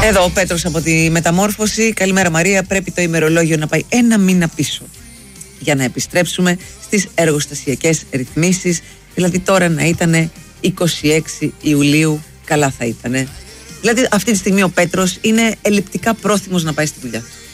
Εδώ ο Πέτρος από τη Μεταμόρφωση. Καλημέρα Μαρία, πρέπει το ημερολόγιο να πάει ένα μήνα πίσω για να επιστρέψουμε στις εργοστασιακές ρυθμίσεις. Δηλαδή τώρα να ήταν 26 Ιουλίου, καλά θα ήτανε. Δηλαδή αυτή τη στιγμή ο Πέτρος είναι ελλειπτικά πρόθυμος να πάει στη δουλειά.